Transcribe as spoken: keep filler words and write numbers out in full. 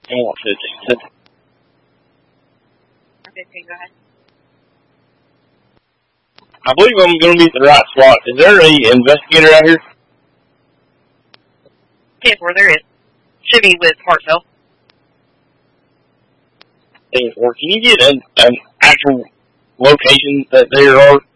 I want fifteen. fifteen, go ahead. I believe I'm going to be at the right spot. Is there a investigator out here? ten four, there is. Should be with Hartsville. ten four. Can you get an, an actual location that there are?